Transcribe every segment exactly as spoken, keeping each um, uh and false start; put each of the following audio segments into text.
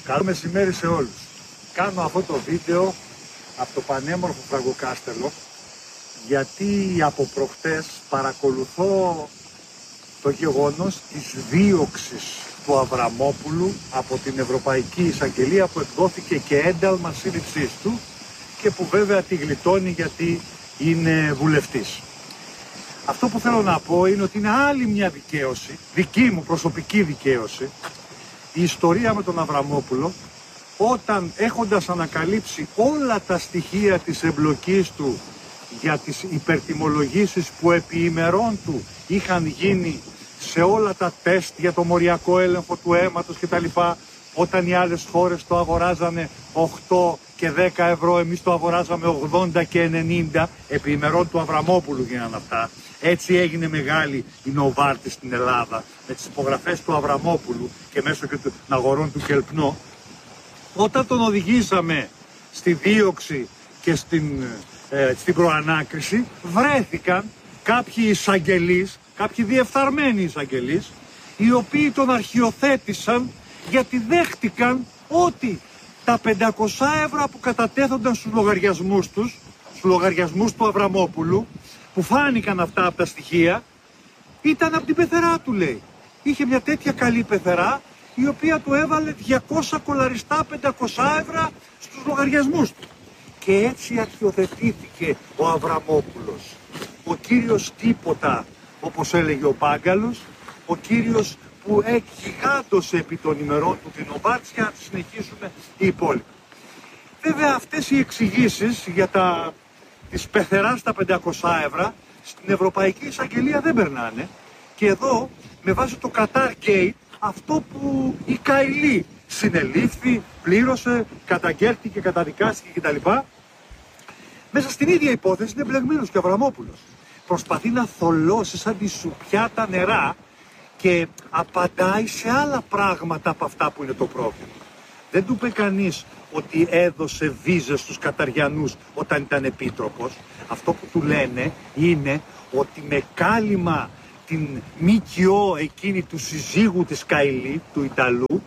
Καλό μεσημέρι σε όλους. Κάνω αυτό το βίντεο από το πανέμορφο Φραγκοκάστελο γιατί από προχτές παρακολουθώ το γεγονός της δίωξης του Αβραμόπουλου από την Ευρωπαϊκή Εισαγγελία που εκδόθηκε και ένταλμα σύλληψής του και που βέβαια τη γλιτώνει γιατί είναι βουλευτής. Αυτό που θέλω να πω είναι ότι είναι άλλη μια δικαίωση, δική μου προσωπική δικαίωση, η ιστορία με τον Αβραμόπουλο, όταν έχοντας ανακαλύψει όλα τα στοιχεία της εμπλοκής του για τις υπερτιμολογήσεις που επί ημερών του είχαν γίνει σε όλα τα τεστ για το μοριακό έλεγχο του αίματος κτλ. Όταν οι άλλες χώρες το αγοράζανε οκτώ και δέκα ευρώ, εμείς το αγοράζαμε ογδόντα και ενενήντα, επί ημερών του Αβραμόπουλου γίνανε αυτά. Έτσι έγινε μεγάλη η Νοβάρτη στην Ελλάδα, με τις υπογραφές του Αβραμόπουλου και μέσω και των αγορών του Κελπνό. Όταν τον οδηγήσαμε στη δίωξη και στην, ε, στην προανάκριση, βρέθηκαν κάποιοι εισαγγελείς, κάποιοι διεφθαρμένοι εισαγγελείς, οι οποίοι τον αρχιοθέτησαν γιατί δέχτηκαν ότι τα πεντακόσια ευρώ που κατατέθονταν στους λογαριασμούς τους, στους λογαριασμούς του Αβραμόπουλου, που φάνηκαν αυτά από τα στοιχεία, ήταν από την πεθερά του, λέει. Είχε μια τέτοια καλή πεθερά, η οποία του έβαλε διακόσια κολαριστά πεντακόσια ευρώ στους λογαριασμούς του. Και έτσι αρχιοθετήθηκε ο Αβραμόπουλος. Ο κύριος τίποτα, όπως έλεγε ο Πάγκαλος, ο κύριος που εκγιγάντωσε επί των ημερών του την Νοβάρτια, να τη συνεχίσουμε οι υπόλοιποι. Βέβαια αυτές οι εξηγήσεις για τα, της πεθεράς στα πεντακόσια ευρώ στην Ευρωπαϊκή Εισαγγελία δεν περνάνε. Και εδώ με βάση το Qatar Gate, αυτό που η Καηλή συνελήφθη, πλήρωσε, καταγγέλθηκε, καταδικάστηκε κτλ. Μέσα στην ίδια υπόθεση είναι μπλεγμένος και ο Αβραμόπουλος. Προσπαθεί να θολώσει σαν τη σουπιά τα νερά και απαντάει σε άλλα πράγματα από αυτά που είναι το πρόβλημα. Δεν του είπε κανείς ότι έδωσε βίζες στους Καταριανούς όταν ήταν επίτροπος. Αυτό που του λένε είναι ότι με κάλυμα την ΜΚΟ εκείνη του συζύγου της Καηλή, του Ιταλού,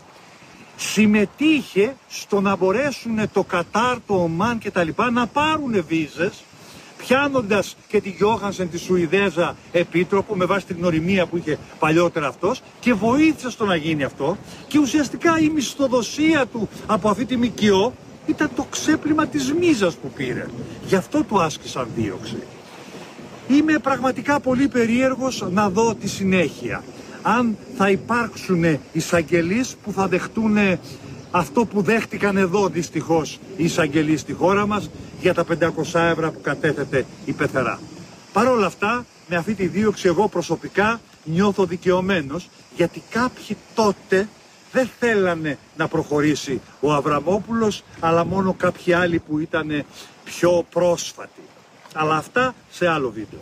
συμμετείχε στο να μπορέσουν το Κατάρ, το Ομάν και τα λοιπά να πάρουν βίζες, πιάνοντας και τη Γιώχανσεν, τη Σουηδέζα επίτροπο, με βάση την γνωριμία που είχε παλιότερα αυτός, και βοήθησε στο να γίνει αυτό. Και ουσιαστικά η μισθοδοσία του από αυτή τη ΜΚΟ ήταν το ξέπλυμα της μίζας που πήρε. Γι' αυτό του άσκησαν δίωξη. Είμαι πραγματικά πολύ περίεργος να δω τη συνέχεια. Αν θα υπάρξουν εισαγγελείς που θα δεχτούν αυτό που δέχτηκαν εδώ δυστυχώς οι εισαγγελείς στη χώρα μας για τα πεντακόσια ευρώ που κατέθεται η πεθερά. Παρ' όλα αυτά, με αυτή τη δίωξη εγώ προσωπικά νιώθω δικαιωμένος, γιατί κάποιοι τότε δεν θέλανε να προχωρήσει ο Αβραμόπουλος, αλλά μόνο κάποιοι άλλοι που ήταν πιο πρόσφατοι. Αλλά αυτά σε άλλο βίντεο.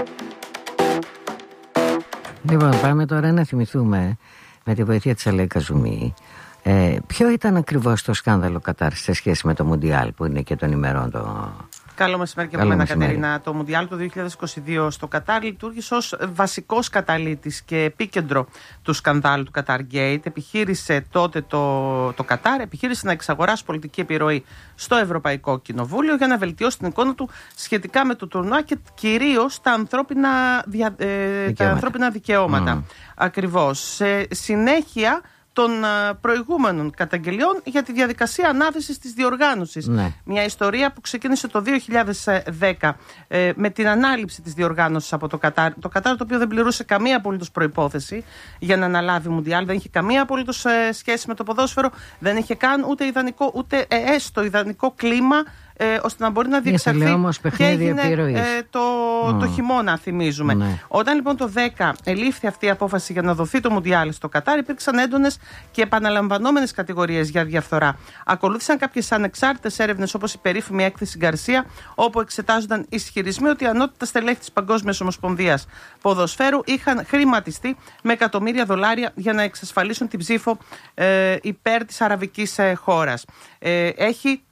Λοιπόν, πάμε τώρα να θυμηθούμε με τη βοήθεια της Αλέη Καζουμί ε, ποιο ήταν ακριβώς το σκάνδαλο Κατάρ σε σχέση με το Μουντιάλ που είναι και των ημερών το... Καλό μεσημέρι και από μένα, Κατερίνα. Το Μουντιάλ του δύο χιλιάδες είκοσι δύο στο Κατάρ λειτουργήσε ως βασικός καταλύτης και επίκεντρο του σκανδάλου του Qatar Gate. Επιχείρησε τότε το, το Κατάρ, επιχείρησε να εξαγοράσει πολιτική επιρροή στο Ευρωπαϊκό Κοινοβούλιο για να βελτιώσει την εικόνα του σχετικά με το τουρνουά και κυρίως τα ανθρώπινα, δια, ε, τα ανθρώπινα δικαιώματα. Mm. Ακριβώς. Σε συνέχεια των προηγούμενων καταγγελιών για τη διαδικασία ανάθεσης της διοργάνωσης. Ναι. Μια ιστορία που ξεκίνησε το δύο χιλιάδες δέκα ε, με την ανάληψη της διοργάνωσης από το Κατάρ. Το Κατάρ, το οποίο δεν πληρούσε καμία απολύτως προϋπόθεση για να αναλάβει Μουντιάλ, δεν είχε καμία απολύτως ε, σχέση με το ποδόσφαιρο, δεν είχε καν ούτε ιδανικό, ούτε ε, έστω ιδανικό κλίμα ε, ώστε να μπορεί να διεξαχθεί. Και έγινε ε, το, mm. το χειμώνα, θυμίζουμε. Ναι. Όταν λοιπόν το δέκα ελήφθη αυτή η απόφαση για να δοθεί το Μουντιάλ στο Κατάρ, υπήρξαν έντονες και επαναλαμβανόμενες κατηγορίες για διαφθορά. Ακολούθησαν κάποιες ανεξάρτητες έρευνες, όπως η περίφημη έκθεση Γκαρσία, όπου εξετάζονταν ισχυρισμοί ότι οι ανώτατα στελέχη της Παγκόσμιας Ομοσπονδίας Ποδοσφαίρου είχαν χρηματιστεί με εκατομμύρια δολάρια για να εξασφαλίσουν την ψήφο ε, υπέρ της αραβικής ε, χώρας. Ε, έχει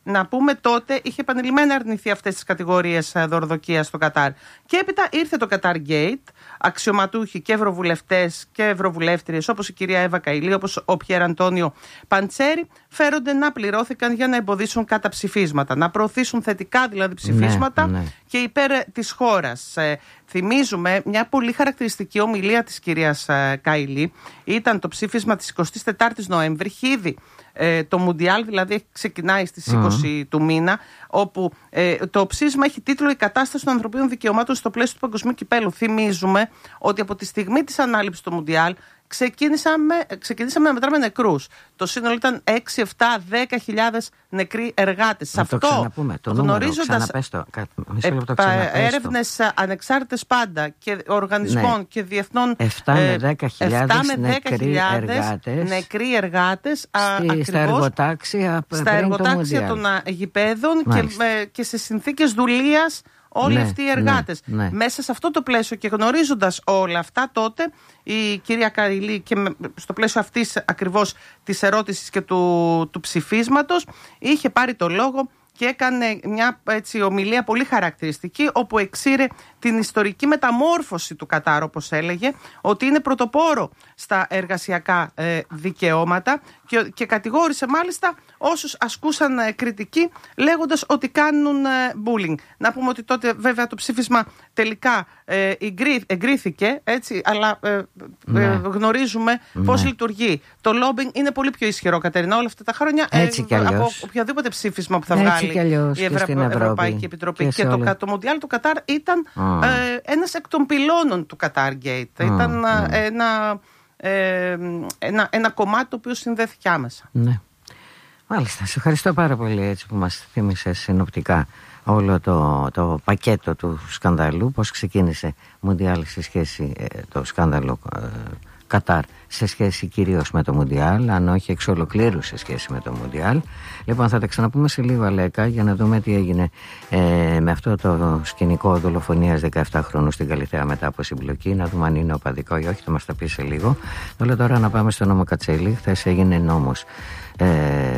να πούμε τότε είχε επανειλημμένα αρνηθεί αυτές τις κατηγορίες δωροδοκίας στο Κατάρ. Και έπειτα ήρθε το Qatar Gate, αξιωματούχοι και ευρωβουλευτές και ευρωβουλεύτριες όπως η κυρία Εύα Καηλή, όπως ο Πιέρ Αντώνιο Παντσέρη, φέρονται να πληρώθηκαν για να εμποδίσουν καταψηφίσματα, να προωθήσουν θετικά δηλαδή ψηφίσματα ναι, ναι. και υπέρ της χώρας. Ε, θυμίζουμε μια πολύ χαρακτηριστική ομιλία της κυρίας ε, Καηλή, ήταν το ψήφισμα της εικοστής τετάρτης Νοέμβρη, ήδη ε, το Μουντιάλ δηλαδή ξεκινάει στις είκοσι mm. του μήνα, όπου ε, το ψήφισμα έχει τίτλο «Η κατάσταση των ανθρωπίνων δικαιωμάτων στο πλαίσιο του Παγκοσμίου Κυπέλλου». Θυμίζουμε ότι από τη στιγμή της ανάληψης του Μουντιάλ ξεκίνησαμε, ξεκινήσαμε να μετράμε νεκρούς. Το σύνολο ήταν έξι, επτά, δέκα χιλιάδες νεκροί εργάτες. Να το ξαναπούμε, το νούμερο, ξαναπες το. Έρευνες ανεξάρτητες πάντα και οργανισμών ναι. και διεθνών. επτά με δέκα χιλιάδες νεκροί εργάτες. Νεκροί εργάτες στη, στα εργοτάξια, στα εργοτάξια των γηπέδων και, και σε συνθήκες δουλείας. Όλοι ναι, αυτοί οι εργάτες. Ναι, ναι. Μέσα σε αυτό το πλαίσιο και γνωρίζοντας όλα αυτά, τότε η κυρία Καηλή και στο πλαίσιο αυτής ακριβώς της ερώτησης και του, του ψηφίσματος είχε πάρει το λόγο και έκανε μια έτσι, ομιλία πολύ χαρακτηριστική, όπου εξήρε την ιστορική μεταμόρφωση του Κατάρ, όπως έλεγε, ότι είναι πρωτοπόρο στα εργασιακά ε, δικαιώματα και, και κατηγόρησε μάλιστα όσους ασκούσαν ε, κριτική, λέγοντας ότι κάνουν ε, bullying. Να πούμε ότι τότε βέβαια το ψήφισμα τελικά ε, εγκρί, εγκρίθηκε, έτσι, αλλά ε, ναι. ε, γνωρίζουμε ναι. πώς λειτουργεί. Το lobbying είναι πολύ πιο ισχυρό, Κατερίνα, όλα αυτά τα χρόνια ε, από οποιαδήποτε ψήφισμα που θα βγάλει η Ευρω... Ευρωπαϊκή Επιτροπή. Και, και το, το Μουντιάλ του Κατάρ ήταν mm. ε, ένας εκ των πυλώνων του Qatar Gate. Mm. Ήταν mm. Ένα, ε, ένα, ένα κομμάτι το οποίο συνδέθηκε άμεσα. Ναι. Μάλιστα, σε ευχαριστώ πάρα πολύ έτσι που μας θύμισες συνοπτικά όλο το, το πακέτο του σκανδαλού, πώς ξεκίνησε Μουντιάλ σε σχέση ε, το σκάνδαλο ε, Κατάρ σε σχέση κυρίως με το Μουντιάλ, αν όχι εξ ολοκλήρου σε σχέση με το Μουντιάλ. Λοιπόν, θα τα ξαναπούμε σε λίγο, Αλέκα, για να δούμε τι έγινε ε, με αυτό το σκηνικό δολοφονίας δεκαεπτάχρονου στην Καλιθέα μετά από συμπλοκή, να δούμε αν είναι οπαδικό ή όχι, θα μας τα πει σε λίγο. Όλα τώρα να πάμε στο νόμο Κατσέλη. Χθες έγινε νόμος ε,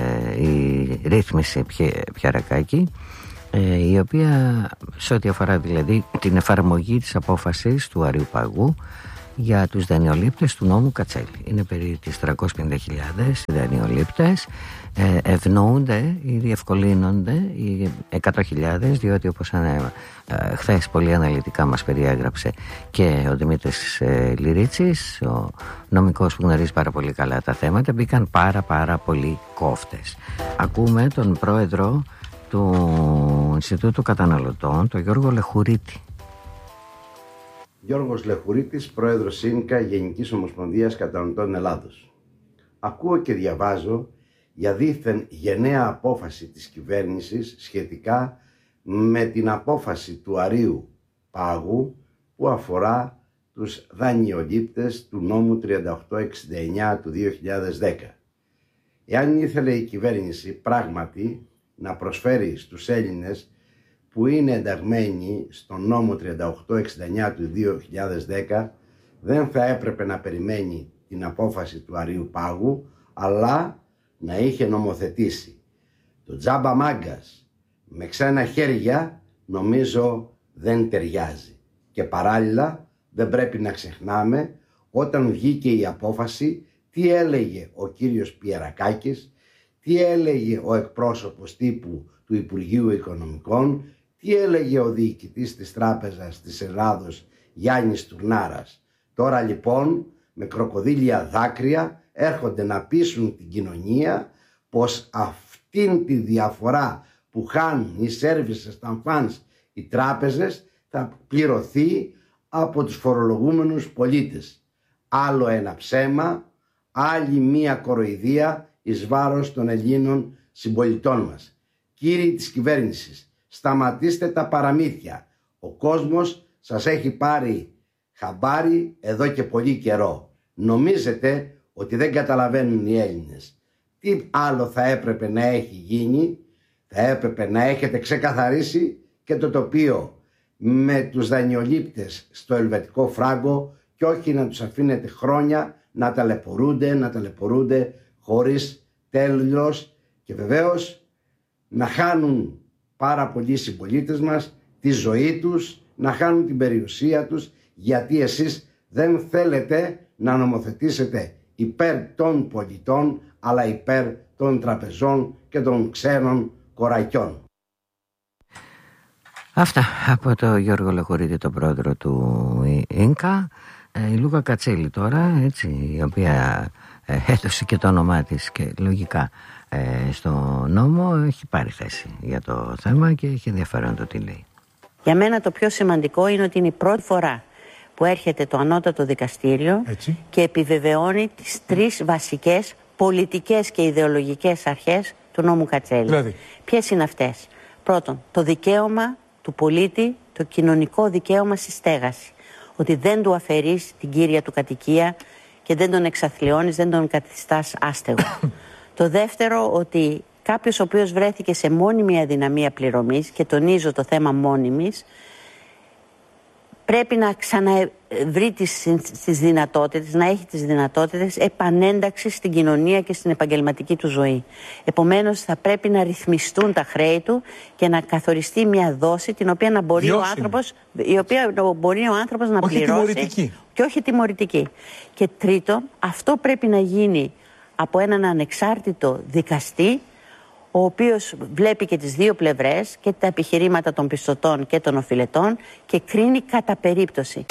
η ρύθμιση Πιαρακάκη, ε, η οποία σε ό,τι αφορά δηλαδή την εφαρμογή της απόφασης του Αριουπαγού για τους δανειολήπτες του νόμου Κατσέλη. Είναι περί τις τριακόσιες πενήντα χιλιάδες δανειολήπτες, ε, ευνοούνται ή διευκολύνονται οι εκατό χιλιάδες, διότι όπως ε, ε, χθες πολύ αναλυτικά μας περιέγραψε και ο Δημήτρης ε, Λυρίτσης, ο νομικός που γνωρίζει πάρα πολύ καλά τα θέματα, μπήκαν πάρα πάρα πολλοί κόφτες. Ακούμε τον πρόεδρο του Ινστιτούτου Καταναλωτών, τον Γιώργο Λεχουρίτη. Γιώργος Λεχουρίτης, πρόεδρος ΣΥΝΚΑ, Γενικής Ομοσπονδίας Καταναλωτών Ελλάδος. Ακούω και διαβάζω για δήθεν γενναία απόφαση της κυβέρνησης σχετικά με την απόφαση του Αρείου Πάγου που αφορά τους δανειολήπτες του νόμου τριάντα οκτώ εξήντα εννιά του δύο χιλιάδες δέκα. Εάν ήθελε η κυβέρνηση πράγματι να προσφέρει στους Έλληνες που είναι ενταγμένοι στον νόμο τριάντα οκτώ εξήντα εννιά του δύο χιλιάδες δέκα, δεν θα έπρεπε να περιμένει την απόφαση του Αρείου Πάγου, αλλά να είχε νομοθετήσει. Το τζάμπα μάγκας με ξένα χέρια νομίζω δεν ταιριάζει. Και παράλληλα δεν πρέπει να ξεχνάμε όταν βγήκε η απόφαση τι έλεγε ο κύριος Πιερακάκης, τι έλεγε ο εκπρόσωπος τύπου του Υπουργείου Οικονομικών, τι έλεγε ο διοικητής της Τράπεζας της Ελλάδος Γιάννης Τουρνάρας. Τώρα λοιπόν με κροκοδίλια δάκρυα έρχονται να πείσουν την κοινωνία πως αυτήν τη διαφορά που χάνουν οι services των funds, οι τράπεζες, θα πληρωθεί από τους φορολογούμενους πολίτες. Άλλο ένα ψέμα, άλλη μία κοροϊδία εις βάρος των Ελλήνων συμπολιτών μας. Κύριοι της κυβέρνησης, σταματήστε τα παραμύθια. Ο κόσμος σας έχει πάρει χαμπάρι εδώ και πολύ καιρό. Νομίζετε ότι δεν καταλαβαίνουν οι Έλληνες. Τι άλλο θα έπρεπε να έχει γίνει? Θα έπρεπε να έχετε ξεκαθαρίσει και το τοπίο με τους δανειολήπτες στο ελβετικό φράγκο και όχι να τους αφήνετε χρόνια να ταλαιπωρούνται, να ταλαιπωρούνται χωρίς τέλος. Και βεβαίως να χάνουν πάρα πολλοί συμπολίτες μας τη ζωή τους, να χάνουν την περιουσία τους, γιατί εσείς δεν θέλετε να νομοθετήσετε υπέρ των πολιτών, αλλά υπέρ των τραπεζών και των ξένων κορακιών. Αυτά από το Γιώργο Λεχορίδη, τον πρόεδρο του Ίνκα. Η Λούκα Κατσέλη τώρα, έτσι, η οποία ε, έδωσε και το όνομά της και λογικά ε, στο νόμο, έχει πάρει θέση για το θέμα και έχει ενδιαφέρον το τι λέει. Για μένα το πιο σημαντικό είναι ότι είναι η πρώτη φορά που έρχεται το ανώτατο δικαστήριο, έτσι, και επιβεβαιώνει τις τρεις βασικές πολιτικές και ιδεολογικές αρχές του νόμου Κατσέλη. Δηλαδή. Ποιες είναι αυτές? Πρώτον, το δικαίωμα του πολίτη, το κοινωνικό δικαίωμα στη στέγαση. Ότι δεν του αφαιρείς την κύρια του κατοικία και δεν τον εξαθλιώνεις, δεν τον καθιστάς άστεγο. Το δεύτερο, ότι κάποιος ο οποίος βρέθηκε σε μόνιμη αδυναμία πληρωμής, και τονίζω το θέμα μόνιμης, πρέπει να ξαναβρει τις, τις δυνατότητες, να έχει τις δυνατότητες επανένταξης στην κοινωνία και στην επαγγελματική του ζωή. Επομένως θα πρέπει να ρυθμιστούν τα χρέη του και να καθοριστεί μια δόση την οποία να μπορεί ο άνθρωπος, η οποία μπορεί ο άνθρωπος να όχι πληρώσει. Τιμωρητική. Και όχι τιμωρητική. Και τρίτον, αυτό πρέπει να γίνει από έναν ανεξάρτητο δικαστή, ο οποίος βλέπει και τις δύο πλευρές, και τα επιχειρήματα των πιστωτών και των οφειλετών, και κρίνει κατά περίπτωση.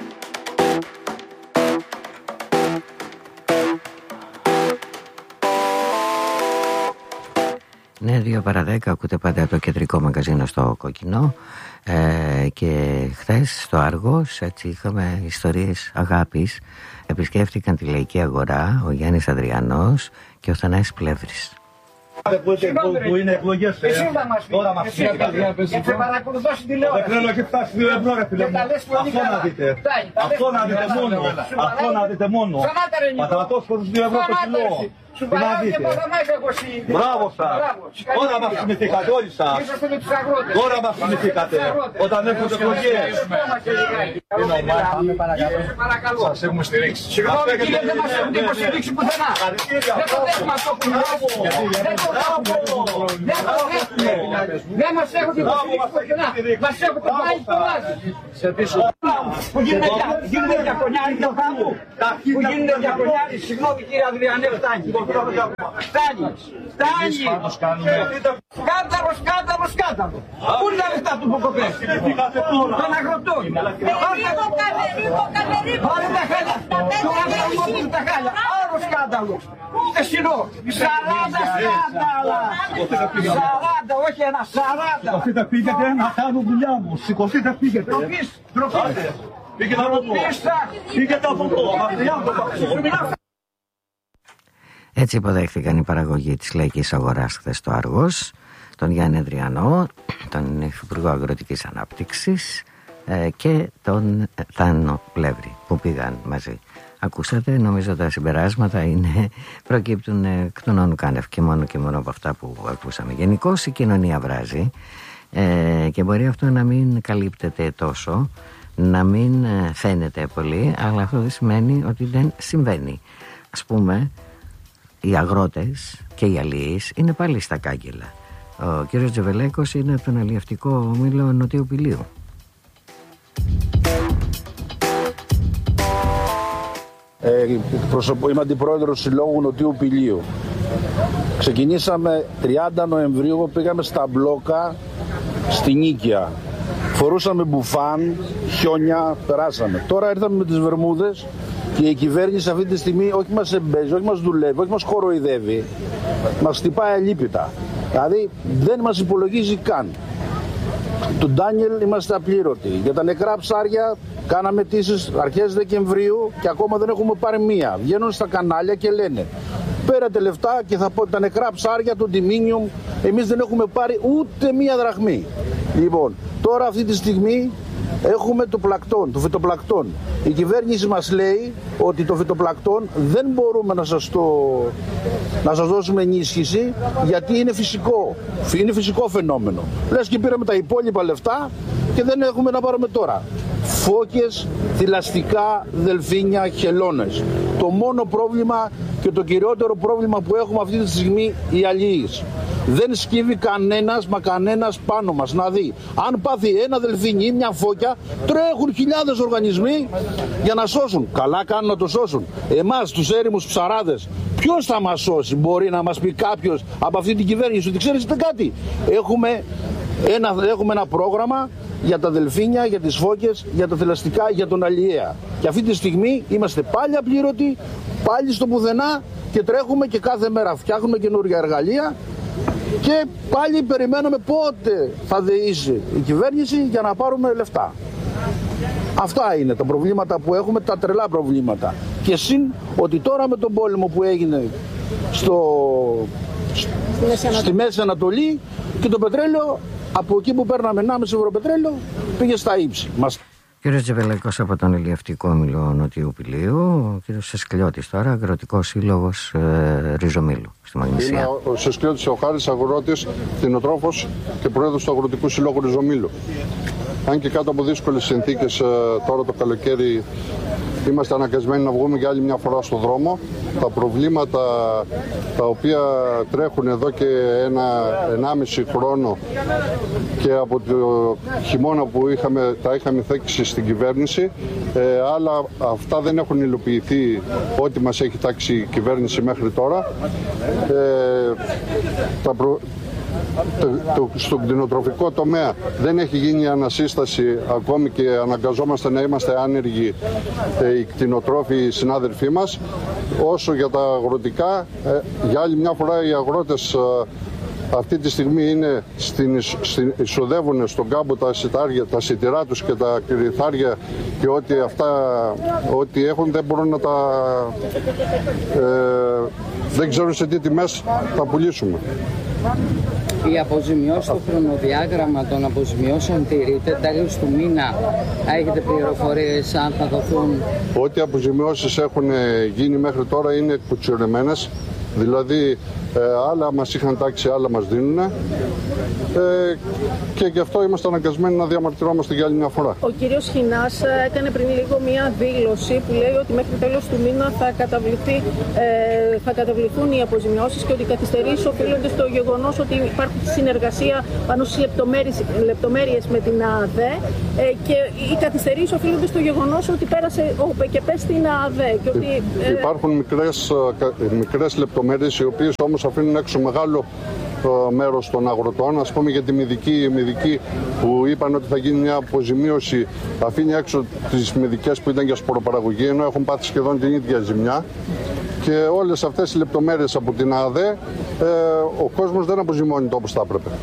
Ναι, δύο παρά δέκα, ακούτε πάντα το κεντρικό μαγαζίνο στο Κόκκινο, ε, και χθες στο Άργος, έτσι, είχαμε ιστορίες αγάπης. Επισκέφτηκαν τη Λαϊκή Αγορά ο Γιάννης Ανδριανός και ο Θανάσης Πλεύρης. Που είναι εκλογές, τώρα μας πείτε. Και παρακολουθώ στην τηλεόραση. Δεν θέλω και φτάσει δύο ευρώ, ρε φίλε μου. Αυτό να δείτε. Αυτό να δείτε μόνο. Αυτό να δείτε μόνο. Πατρατός προς δύο ευρώ το κιλό. Τι να δείτε. Μπράβο σας. Τώρα μας θυμηθήκατε όλοι σας. Τώρα μας θυμηθήκατε. Όταν έρχονται εκλογές. Σας έχουμε στηρίξει. Συγγνώμη κύριε, δεν μας έχουν υποστηρίξει πουθενά. Δεν το δέχουμε αυτό που λέμε. Δεν το δέχουμε. Δεν μας έχουν υποστηρίξει πουθενά. Μας έχουν πάει στο λάδι. Που γίνονται διακονιάρι το χάμου. Που γίνονται διακονιάρι. Συγγνώμη κύριε Αδριανέ, φτάνει. Φτάνει. Φτάνει. Σκάνδαλο, σκάνδαλο, σκάνδαλο. Πού είναι τα λεφτά του Ποκοπές? Των αγροτών. Καμερίπο, καμερίπο, καμερίπο. Πάρε τα χάλια. Το αγροτικό του τα χάλια. Άλλο σκάνδαλο. Εσυνό. Σαράντα σκάνδαλα. Σαράντα, όχι ένα, σαράντα. Σηκωθείτε, πήγετε να κάνω δουλειά μου. Σηκωθείτε, πήγετε. Τροπής, τροπής. Πήγετε από εδώ. Πήγετε από εδώ. Έτσι υποδέχθηκαν οι παραγωγοί της Λαϊκής Αγοράς χθες στο Άργος τον Γιάννη Ανδριανό, τον Υφυπουργό Αγροτικής Ανάπτυξης, ε, και τον Θάνο Πλεύρη που πήγαν μαζί. Ακούσατε, νομίζω τα συμπεράσματα είναι, προκύπτουν εκ των όνου κάνευ και μόνο και μόνο από αυτά που ακούσαμε. Γενικώς η κοινωνία βράζει, ε, και μπορεί αυτό να μην καλύπτεται τόσο, να μην φαίνεται πολύ, αλλά αυτό δεν σημαίνει ότι δεν συμβαίνει. Ας πούμε, οι αγρότες και οι αλληλείς είναι πάλι στα κάγκελα. Ο κύριος Τζεβελέκος είναι από τον αλλιευτικό όμιλο Νοτιού Πηλίου. Ε, είμαι αντιπρόεδρος Συλλόγου Νοτιού Πηλίου. Ξεκινήσαμε τριάντα Νοεμβρίου, πήγαμε στα μπλόκα στη Νίκαια. Φορούσαμε μπουφάν, χιόνια, περάσαμε. Τώρα ήρθαμε με τις βερμούδες και η κυβέρνηση αυτή τη στιγμή όχι μας εμπέζει, όχι μας δουλεύει, όχι μας χοροϊδεύει, μας χτυπάει αλίπητα. Δηλαδή δεν μας υπολογίζει καν. Του Ντάνιελ είμαστε απλήρωτοι. Για τα νεκρά ψάρια κάναμε αιτήσεις αρχές Δεκεμβρίου και ακόμα δεν έχουμε πάρει μία. Βγαίνουν στα κανάλια και λένε πέρατε λεφτά και θα πω τα νεκρά ψάρια, το τιμίνιουμ, εμείς δεν έχουμε πάρει ούτε μία δραχμή. Λοιπόν, τώρα αυτή τη στιγμή έχουμε το πλακτόν, το φυτοπλακτόν. Η κυβέρνηση μας λέει ότι το φυτοπλακτόν δεν μπορούμε να σας, το, να σας δώσουμε ενίσχυση γιατί είναι φυσικό. Είναι φυσικό φαινόμενο. Λες και πήραμε τα υπόλοιπα λεφτά και δεν έχουμε να πάρουμε τώρα. Φώκες, θηλαστικά, δελφίνια, χελώνες. Το μόνο πρόβλημα και το κυριότερο πρόβλημα που έχουμε αυτή τη στιγμή οι αλληλείς. Δεν σκύβει κανένας μα κανένας πάνω μας να δει. Αν πάθει ένα δελφίνι ή μια φώκια, τρέχουν χιλιάδες οργανισμοί για να σώσουν. Καλά κάνουν να το σώσουν. Εμάς τους έρημους ψαράδες, ποιος θα μας σώσει? Μπορεί να μας πει κάποιος από αυτή την κυβέρνηση ότι ξέρεις κάτι? Έχουμε ένα, έχουμε ένα πρόγραμμα για τα δελφίνια, για τις φώκες, για τα θηλαστικά, για τον αλλιέα. Και αυτή τη στιγμή είμαστε πάλι απλήρωτοι, πάλι στο πουθενά και τρέχουμε και κάθε μέρα φτιάχνουμε καινούργια εργαλεία και πάλι περιμένουμε πότε θα δεήσει η κυβέρνηση για να πάρουμε λεφτά. Αυτά είναι τα προβλήματα που έχουμε, τα τρελά προβλήματα. Και συν ότι τώρα με τον πόλεμο που έγινε στο, στη Μέση Ανατολή και το πετρέλαιο, από εκεί που παίρναμε ενάμιση ευρώ πετρέλαιο, πήγε στα ύψη. Μας... Κύριος Τζεβελαϊκός από τον Ηλιευτικό Όμιλο Νοτιού Πηλίου, ο κύριος Σεσκλιώτης τώρα, Αγροτικός Σύλλογος ε, Ριζομήλου στη Μαγνησία. Είμαι ο Σεσκλιώτης ο Χάρης, αγρότης, κτηνοτρόφος και πρόεδρος του Αγροτικού Συλλόγου Ριζομήλου. Αν και κάτω από δύσκολες συνθήκες τώρα το καλοκαίρι είμαστε αναγκασμένοι να βγούμε για άλλη μια φορά στο δρόμο. Τα προβλήματα τα οποία τρέχουν εδώ και ένα ενάμιση χρόνο και από το χειμώνα που είχαμε, τα είχαμε θέξει στην κυβέρνηση, ε, αλλά αυτά δεν έχουν υλοποιηθεί ό,τι μας έχει τάξει η κυβέρνηση μέχρι τώρα. Ε, τα προ... Στον κτηνοτροφικό τομέα δεν έχει γίνει ανασύσταση ακόμη και αναγκαζόμαστε να είμαστε άνεργοι ε, οι κτηνοτρόφοι, οι συνάδελφοί μας. Όσο για τα αγροτικά, ε, για άλλη μια φορά οι αγρότες ε, αυτή τη στιγμή είναι στην, στην, εισοδεύουν στον κάμπο τα σιτάρια, τα σιτηρά τους και τα κρυθάρια και ό,τι αυτά, ό,τι έχουν δεν μπορούν να τα... Ε, δεν ξέρουν σε τι τιμές θα πουλήσουμε. Η αποζημιώση, το χρονοδιάγραμμα των αποζημιώσεων τηρείται, τέλος του μήνα έχετε πληροφορίες αν θα δοθούν? Ό,τι αποζημιώσεις έχουν γίνει μέχρι τώρα είναι κουτσουρεμένες, δηλαδή ε, άλλα μας είχαν τάξει, άλλα μας δίνουν ε, και γι' αυτό είμαστε αναγκασμένοι να διαμαρτυρόμαστε για άλλη μια φορά. Ο κύριος Χινάς έκανε πριν λίγο μια δήλωση που λέει ότι μέχρι τέλος του μήνα θα, καταβληθεί, ε, θα καταβληθούν οι αποζημιώσεις και ότι οι καθυστερήσεις οφείλονται στο γεγονός ότι υπάρχει συνεργασία πάνω στις λεπτομέρειες με την ΑΔΕ ε, και οι καθυστερήσεις οφείλονται στο γεγονός ότι πέρασε ο ΠΚΠ στην ΑΔΕ. Και ότι, ε, Υπάρχουν μικρές, μικρές λεπτομέρειες οι οποίες όμως αφήνουν έξω μεγάλο ε, μέρος των αγροτών. Ας πούμε για τη μυδική, μυδική που είπαν ότι θα γίνει μια αποζημίωση, αφήνει έξω τις μυδικές που ήταν για σποροπαραγωγή, ενώ έχουν πάθει σχεδόν την ίδια ζημιά. Και όλες αυτές οι λεπτομέρειες από την ΑΔΕ ε, ο κόσμος δεν αποζημιώνεται όπως θα έπρεπε.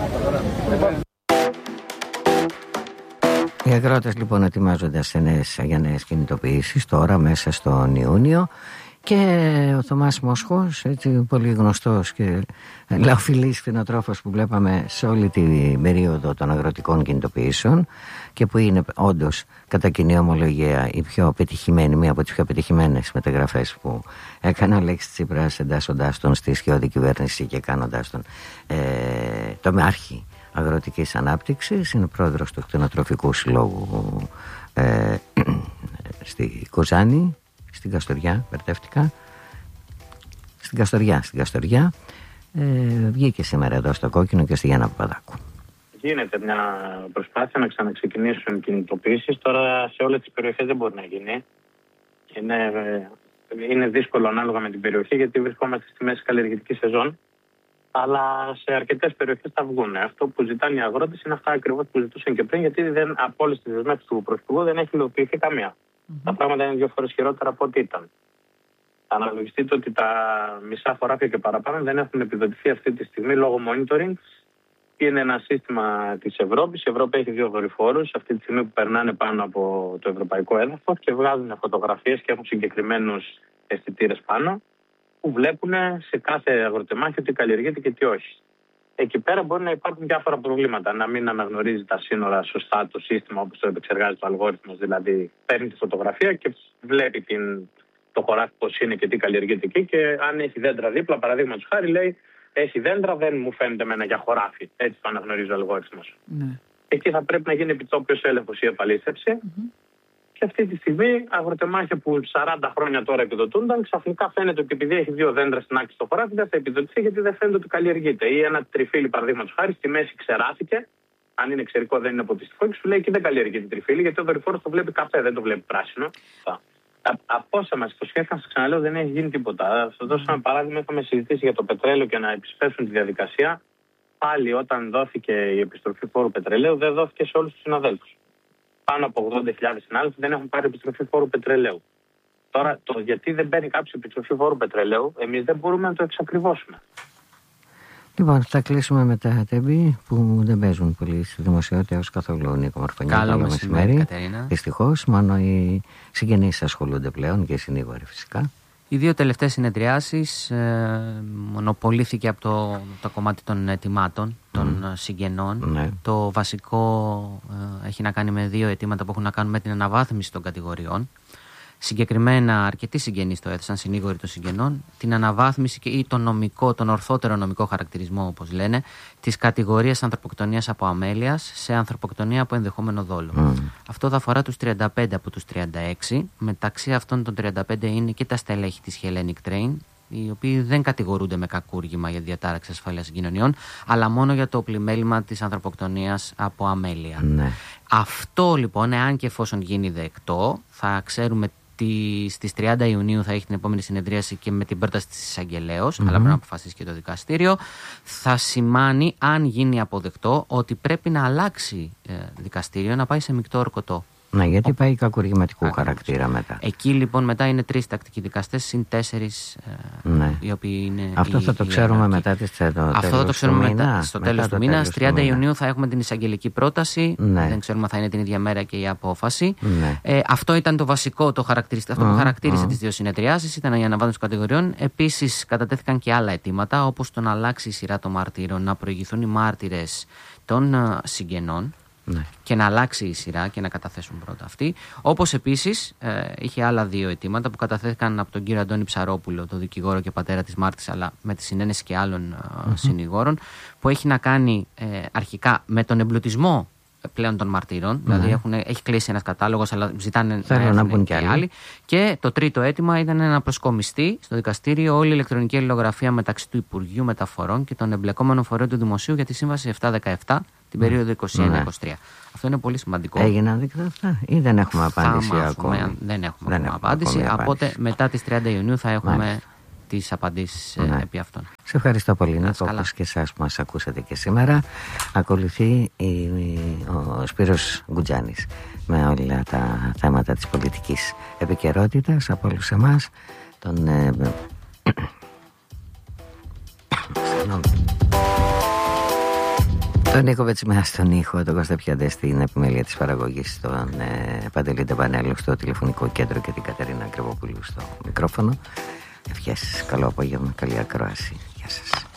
Οι αγρότες λοιπόν ετοιμάζονται σε νέες, για νέες κινητοποιήσεις τώρα μέσα στον Ιούνιο. Και ο Θωμάς Μόσχος, έτσι πολύ γνωστός και λαοφιλής κτηνοτρόφος που βλέπαμε σε όλη την περίοδο των αγροτικών κινητοποιήσεων και που είναι όντως κατά κοινή ομολογία η πιο πετυχημένη, μία από τις πιο πετυχημένες μεταγραφές που έκανε ο Αλέξης Τσίπρας, εντάσσοντάς τον στη σκιώδη κυβέρνηση και κάνοντάς τον ε, τομεάρχη αγροτικής ανάπτυξης. Είναι πρόεδρος του Κτηνοτροφικού Συλλόγου ε, στη Κοζάνη, στην Καστοριά, μπερδεύτηκα. Στην Καστοριά, στην Καστοριά. Ε, βγήκε σήμερα εδώ στο Κόκκινο και στη Γιάννα Παπαδάκου. Γίνεται μια προσπάθεια να ξαναξεκινήσουν κινητοποιήσεις. Τώρα σε όλες τις περιοχές δεν μπορεί να γίνει. Είναι, είναι δύσκολο ανάλογα με την περιοχή γιατί βρισκόμαστε στη μέση καλλιεργητική σεζόν. Αλλά σε αρκετές περιοχές θα βγουν. Αυτό που ζητάνε οι αγρότες είναι αυτά ακριβώς που ζητούσαν και πριν, γιατί δεν, από όλες τις δεσμεύσεις του Πρωθυπουργού δεν έχει υλοποιηθεί καμία. Mm-hmm. Τα πράγματα είναι δύο φορές χειρότερα από ό,τι ήταν. Αναλογιστείτε ότι τα μισά χωράφια και παραπάνω δεν έχουν επιδοτηθεί αυτή τη στιγμή λόγω monitoring. Είναι ένα σύστημα της Ευρώπης. Η Ευρώπη έχει δύο δορυφόρους αυτή τη στιγμή που περνάνε πάνω από το ευρωπαϊκό έδαφος και βγάζουν φωτογραφίες και έχουν συγκεκριμένους αισθητήρες πάνω που βλέπουν σε κάθε αγροτεμάχιο τι καλλιεργείται και τι όχι. Εκεί πέρα μπορεί να υπάρχουν διάφορα προβλήματα. Να μην αναγνωρίζει τα σύνορα σωστά το σύστημα όπως το επεξεργάζεται ο αλγόριθμος. Δηλαδή, παίρνει τη φωτογραφία και βλέπει την, το χωράφι πώς είναι και τι καλλιεργείται εκεί. Και αν έχει δέντρα δίπλα, παραδείγματος χάρη, λέει: έχει δέντρα, δεν μου φαίνεται εμένα για χωράφι. Έτσι το αναγνωρίζει ο αλγόριθμος. Ναι. Εκεί θα πρέπει να γίνει επιτόπιος έλεγχος ή επαλήθευση. Mm-hmm. Και αυτή τη στιγμή αγροτεμάχια που σαράντα χρόνια τώρα επιδοτούνταν, ξαφνικά φαίνεται ότι επειδή έχει δύο δέντρα στην άκρη στο χωράφι δεν θα επιδοτηθεί, γιατί δεν φαίνεται ότι καλλιεργείται. Ή ένα τριφύλι, παραδείγματος χάρη, στη μέση ξεράθηκε. Αν είναι εξαιρικό, δεν είναι αποτιστικό, και σου λέει εκεί δεν καλλιεργείται τριφύλι, γιατί ο δορυφόρος το βλέπει καφέ, δεν το βλέπει πράσινο. Από όσα μας υποσχέθηκαν, σας ξαναλέω, δεν έχει γίνει τίποτα. Θα σας δώσω ένα παράδειγμα. Είχαμε συζητήσει για το πετρέλαιο και να επισπεύσουν τη διαδικασία. Πάλι όταν δόθηκε η επιστροφή φόρου πετρελαίου, δεν δόθηκε σε όλους τους συναδέλφους. Πάνω από ογδόντα χιλιάδες συνάδελφοι δεν έχουν πάρει επιστροφή φόρου πετρελαίου. Τώρα, το γιατί δεν παίρνει κάποιο επιστροφή φόρου πετρελαίου, εμείς δεν μπορούμε να το εξακριβώσουμε. Λοιπόν, θα κλείσουμε με τα τέμπη που δεν παίζουν πολύ στη δημοσιότητα ως καθόλου ο Νίκο Μορφωνιώτη. Καλό μεσημέρι. Δυστυχώς, μόνο οι συγγενείς ασχολούνται πλέον και οι συνήγοροι φυσικά. Οι δύο τελευταίες συνεδριάσεις ε, μονοπολήθηκε από το, το κομμάτι των αιτημάτων των mm. συγγενών. Ναι. Το βασικό ε, έχει να κάνει με δύο αιτήματα που έχουν να κάνουν με την αναβάθμιση των κατηγοριών. Συγκεκριμένα, αρκετοί συγγενείς το έθεσαν, συνήγοροι των συγγενών, την αναβάθμιση και ή τον νομικό, τον ορθότερο νομικό χαρακτηρισμό, όπως λένε, της κατηγορίας ανθρωποκτονίας από αμέλειας σε ανθρωποκτονία από ενδεχόμενο δόλο. Mm. Αυτό θα αφορά τους τριάντα πέντε από τους τριάντα έξι. Μεταξύ αυτών των τριάντα πέντε είναι και τα στελέχη της Hellenic Train, οι οποίοι δεν κατηγορούνται με κακούργημα για διατάραξη ασφάλειας συγκοινωνιών, αλλά μόνο για το πλημέλημα της ανθρωποκτονίας από αμέλεια. Mm. Αυτό λοιπόν, εάν και εφόσον γίνει δεκτό, θα ξέρουμε στις τριάντα Ιουνίου θα έχει την επόμενη συνεδρίαση και με την πρόταση της εισαγγελέως, mm-hmm. αλλά πρέπει να αποφασίσει και το δικαστήριο. Θα σημάνει, αν γίνει αποδεκτό, ότι πρέπει να αλλάξει ε, δικαστήριο, να πάει σε μεικτό ορκωτό. Ναι, γιατί Ο... πάει κακουργηματικού χαρακτήρα μετά. Εκεί λοιπόν μετά είναι τρεις τακτικοί δικαστές συν τέσσερις ε, ναι. οι οποίοι είναι. Αυτό οι, θα το οι ξέρουμε μετά τις, το Αυτό θα το ξέρουμε μετά, μετά, στο τέλος του μήνα. Στις τριάντα μήνα. Ιουνίου θα έχουμε την εισαγγελική πρόταση. Ναι. Δεν ξέρουμε αν θα είναι την ίδια μέρα και η απόφαση. Ναι. Ε, αυτό ήταν το βασικό, το χαρακτηριστικό, αυτό mm, που χαρακτήρισε mm. τις δύο συνεδριάσεις, ήταν η αναβάθμιση των κατηγοριών. Επίσης κατατέθηκαν και άλλα αιτήματα, όπως το να αλλάξει η σειρά των μαρτύρων, να προηγηθούν οι μάρτυρες των uh, συγγενών. Ναι. Και να αλλάξει η σειρά και να καταθέσουν πρώτα αυτοί. Όπως επίσης ε, είχε άλλα δύο αιτήματα που καταθέθηκαν από τον κύριο Αντώνη Ψαρόπουλο, τον δικηγόρο και πατέρα της Μάρτης, αλλά με τη συνένεση και άλλων ε, mm-hmm. συνηγόρων, που έχει να κάνει ε, αρχικά με τον εμπλουτισμό πλέον των μαρτύρων. Mm-hmm. Δηλαδή έχουν, έχει κλείσει ένας κατάλογος, αλλά ζητάνε να έρθουν και άλλοι. άλλοι. Και το τρίτο αίτημα ήταν να προσκομιστεί στο δικαστήριο όλη η ηλεκτρονική αλληλογραφία μεταξύ του Υπουργείου Μεταφορών και των εμπλεκόμενων φορέων του Δημοσίου για τη Σύμβαση επτακόσια δεκαεπτά την περίοδο είκοσι ένα είκοσι τρία. Ναι. Αυτό είναι πολύ σημαντικό. Έγιναν δεκτά αυτά ή δεν έχουμε απάντηση μάθουμε, ακόμη? Δεν έχουμε, δεν έχουμε απάντηση. Ακόμη Οπότε απάντηση. μετά τις τριάντα Ιουνίου θα έχουμε ναι. τις απαντήσεις ναι. επί αυτών. Σε ευχαριστώ πολύ, Νίκο, όπως και εσάς που μας ακούσατε και σήμερα. Ακολουθεί η, η, ο Σπύρος Γκουτζάνης με όλα τα θέματα της πολιτικής επικαιρότητας από όλους εμάς. Τον ε, τον Νίκο Βετσιμά στον ήχο, τον Κώστα Πιαντέ στην επιμέλεια της παραγωγής, τον ε, Παντελή Τεμπανέλο στο τηλεφωνικό κέντρο και την Κατερίνα Κρεβοπούλου στο μικρόφωνο. Ευχές, καλό απόγευμα, καλή ακρόαση. Γεια σας.